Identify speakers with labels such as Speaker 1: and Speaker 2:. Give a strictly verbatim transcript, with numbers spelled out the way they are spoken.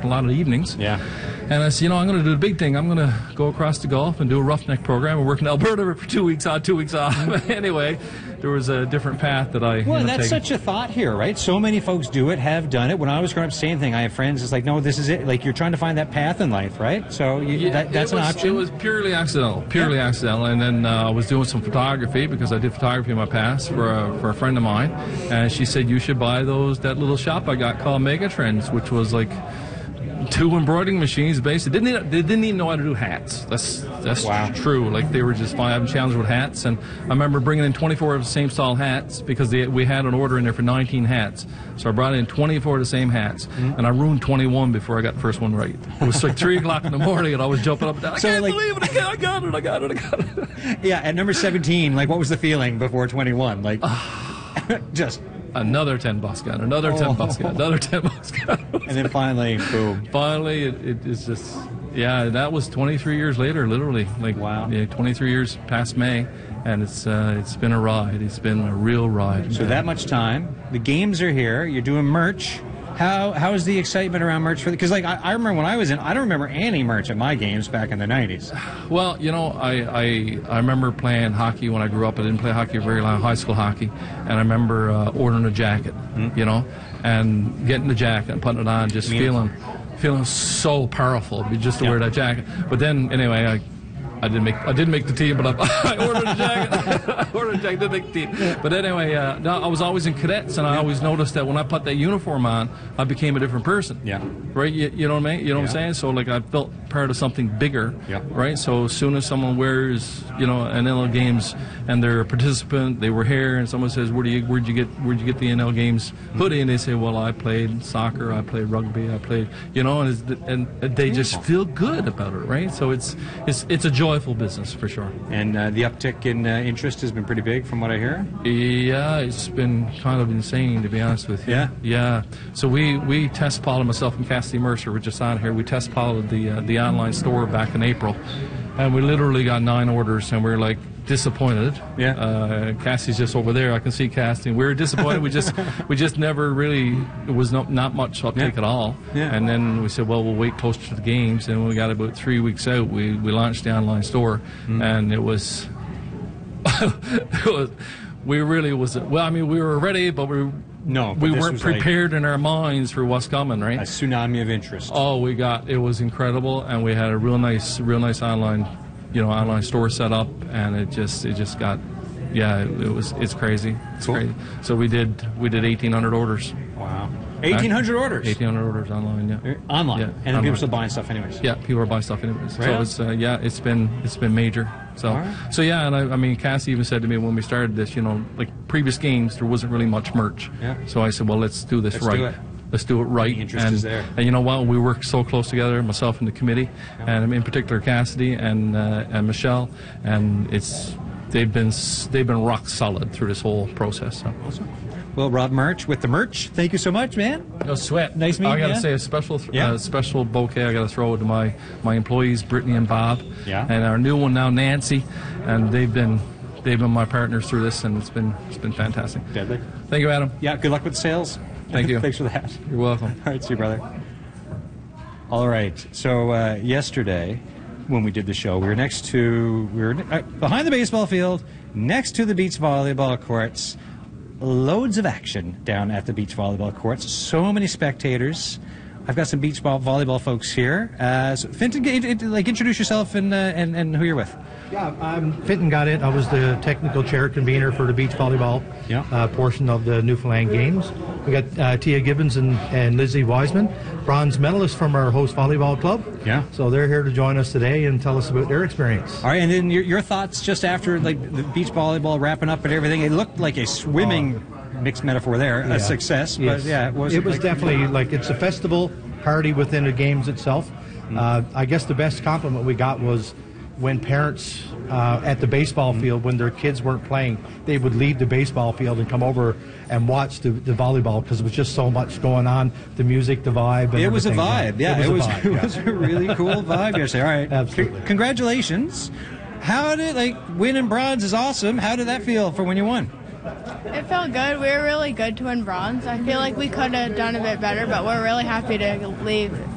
Speaker 1: a lot of evenings.
Speaker 2: Yeah.
Speaker 1: And I said, you know, I'm going to do the big thing. I'm going to go across the Gulf and do a roughneck program and work in Alberta for two weeks on, two weeks off. Anyway, there was a different path that I.
Speaker 2: Well,
Speaker 1: you know,
Speaker 2: that's
Speaker 1: taken.
Speaker 2: such a thought here, right? So many folks do it, have done it. When I was growing up, same thing. I have friends. It's like, no, this is it. Like you're trying to find that path in life, right? So you,
Speaker 1: Yeah,
Speaker 2: that, that's
Speaker 1: it was,
Speaker 2: an option.
Speaker 1: It was purely accidental, purely
Speaker 2: Yeah.
Speaker 1: accidental. And then uh, I was doing some photography because I did photography in my past for a, for a friend of mine, and she said you should buy those that little shop I got called Megatrends, which was like two embroidering machines. Basically, didn't even, they didn't even know how to do hats. That's that's
Speaker 2: Wow.
Speaker 1: true. Like they were just fine, having challenges with hats. And I remember bringing in twenty-four of the same style hats because they, we had an order in there for nineteen hats. So I brought in twenty-four of the same hats,
Speaker 2: Mm-hmm.
Speaker 1: and I ruined twenty-one before I got the first one right. It was like three o'clock in the morning, and I was jumping up and down. I
Speaker 2: So,
Speaker 1: can't
Speaker 2: like-
Speaker 1: believe it! I, can't, I got it! I got it! I got it!
Speaker 2: Yeah, at number seventeen, like what was the feeling before twenty-one? Like just
Speaker 1: Another ten bucks gun, another
Speaker 2: Oh.
Speaker 1: ten bucks gun, another ten bucks gun.
Speaker 2: and then finally, boom.
Speaker 1: Finally, it, it is just, yeah, that was twenty-three years later, literally. Like,
Speaker 2: Wow.
Speaker 1: yeah, twenty-three years past May, and it's uh, it's been a ride. It's been a real ride.
Speaker 2: So that much time. The games are here. You're doing merch. How how is the excitement around merch for? Because like I, I remember when I was in, I don't remember any merch at my games back in the nineties.
Speaker 1: Well, you know, I, I I remember playing hockey when I grew up. I didn't play hockey very long, high school hockey, and I remember uh, ordering a jacket, you know, and getting the jacket and putting it on, just
Speaker 2: Me-
Speaker 1: feeling feeling so powerful just to
Speaker 2: Yeah.
Speaker 1: wear that jacket. But then, anyway, I. I didn't make I didn't make the team, but I, I ordered a jacket. I ordered a jacket, didn't make the team. But anyway, uh, no, I was always in cadets, and I always noticed that when I put that uniform on, I became a different person.
Speaker 2: Yeah.
Speaker 1: Right. You, you know what I mean? You know what I'm
Speaker 2: Yeah.
Speaker 1: saying? So like I felt part of something bigger.
Speaker 2: Yeah.
Speaker 1: Right. So as soon as someone wears, you know, an N L Games and they're a participant, they were here, and someone says, "Where do you where'd you get where'd you get the N L Games hoodie?" And they say, "Well, I played soccer, I played rugby, I played," you know, and it's, and they just feel good about it, right? So it's it's it's a joyful business for sure.
Speaker 2: And uh, the uptick in uh, interest has been pretty big, from what I hear.
Speaker 1: Yeah, it's been kind of insane, to be honest with you.
Speaker 2: Yeah?
Speaker 1: Yeah. So we, we test piloted, myself and Cassidy Mercer were just on here, we test piloted the, uh, the online store back in April. And we literally got nine orders, and we were like disappointed.
Speaker 2: Yeah.
Speaker 1: Uh, Cassie's just over there. I can see Cassie. We were disappointed. we just we just never really, it was not, not much uptake
Speaker 2: Yeah.
Speaker 1: at all.
Speaker 2: Yeah.
Speaker 1: And then we said, well, we'll wait closer to the games. And when we got about three weeks out, we, we launched the online store.
Speaker 2: Mm.
Speaker 1: And it was... it was, we really was well. I mean, we were ready, but we
Speaker 2: No, but
Speaker 1: we
Speaker 2: this
Speaker 1: weren't
Speaker 2: was like
Speaker 1: prepared in our minds for what's coming. Right?
Speaker 2: a tsunami of interest.
Speaker 1: Oh, we got it was incredible, and we had a real nice, real nice online, you know, online store set up, and it just it just got, yeah, it, it was it's crazy. It's
Speaker 2: Cool.
Speaker 1: crazy. So we did we did eighteen hundred orders.
Speaker 2: Wow. eighteen hundred orders.
Speaker 1: eighteen hundred orders online. Yeah.
Speaker 2: Online.
Speaker 1: Yeah,
Speaker 2: and then
Speaker 1: online.
Speaker 2: people still buying stuff anyways.
Speaker 1: Yeah, people are buying stuff anyways.
Speaker 2: Right
Speaker 1: so
Speaker 2: on.
Speaker 1: it's uh, yeah, it's been it's been major. So
Speaker 2: All right.
Speaker 1: so yeah, and I, I mean, Cassie even said to me when we started this, you know, like previous games, there wasn't really much merch.
Speaker 2: Yeah.
Speaker 1: So I said, well, let's do this
Speaker 2: Let's
Speaker 1: right.
Speaker 2: do it.
Speaker 1: Let's do it right.
Speaker 2: The interest
Speaker 1: and,
Speaker 2: is there.
Speaker 1: And you know what? We work so close together, myself and the committee, and in particular Cassidy and uh, and Michelle, and it's they've been s- they've been rock solid through this whole process. So.
Speaker 2: Well, Rob Merch with the merch. Thank you so much, man.
Speaker 1: No sweat.
Speaker 2: Nice meeting
Speaker 1: I gotta
Speaker 2: you.
Speaker 1: say a special, th-
Speaker 2: Yeah.
Speaker 1: uh, special bouquet. I gotta throw to my my employees, Brittany and Bob,
Speaker 2: Yeah.
Speaker 1: and our new one now, Nancy, and they've been they've been my partners through this, and it's been it's been fantastic.
Speaker 2: Deadly.
Speaker 1: Thank you, Adam.
Speaker 2: Yeah, good luck with sales.
Speaker 1: Thank you.
Speaker 2: Thanks for that.
Speaker 1: You're welcome.
Speaker 2: All right, see you, brother. All right. So uh, yesterday, when we did the show, we were next to we were uh, behind the baseball field, next to the beach volleyball courts. Loads of action down at the beach volleyball courts. So many spectators. I've got some beach ball volleyball folks here. Uh, so Finton, get- it- like introduce yourself and, uh, and and who you're with.
Speaker 3: Yeah, I'm Finton got it. I was the technical chair convener for the beach volleyball
Speaker 2: Yeah.
Speaker 3: uh, portion of the Newfoundland Games. We got uh, Tia Gibbons and, and Lizzie Wiseman, bronze medalists from our host volleyball club.
Speaker 2: Yeah.
Speaker 3: So they're here to join us today and tell us about their experience.
Speaker 2: All right, and then your, your thoughts just after like the beach volleyball wrapping up and everything. It looked like a swimming mixed metaphor there,
Speaker 3: Yeah.
Speaker 2: a success.
Speaker 3: Yes.
Speaker 2: But yeah, it was.
Speaker 3: It was
Speaker 2: like-
Speaker 3: definitely like it's a festival party within the games itself. Uh, I guess the best compliment we got was when parents uh, at the baseball field, when their kids weren't playing, they would leave the baseball field and come over and watch the, the volleyball because it was just so much going on. The music, the vibe. And
Speaker 2: It was a
Speaker 3: everything.
Speaker 2: vibe. Yeah,
Speaker 3: it
Speaker 2: it
Speaker 3: was,
Speaker 2: was.
Speaker 3: a vibe,
Speaker 2: It
Speaker 3: yeah.
Speaker 2: was a really cool vibe yesterday. All right,
Speaker 3: Absolutely.
Speaker 2: C- congratulations. How did like winning bronze is awesome. How did that feel for when you won?
Speaker 4: It felt good. We were really good to win bronze. I feel like we could have done a bit better, but we're really happy to leave